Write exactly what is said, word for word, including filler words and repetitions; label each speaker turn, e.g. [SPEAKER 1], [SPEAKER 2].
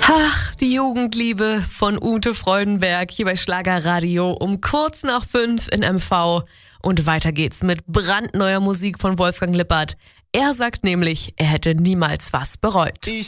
[SPEAKER 1] Ach, die Jugendliebe von Ute Freudenberg hier bei Schlagerradio um kurz nach fünf in M V. Und weiter geht's mit brandneuer Musik von Wolfgang Lippert. Er sagt nämlich, er hätte niemals was bereut.
[SPEAKER 2] Ich